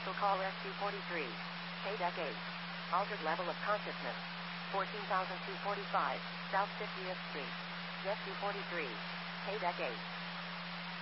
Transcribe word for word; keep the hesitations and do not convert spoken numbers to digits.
Cancel call S two forty-three. Paydeck eight. Altered level of consciousness. fourteen thousand two hundred forty-five, South fiftieth Street. S two forty-three. Paydeck eight.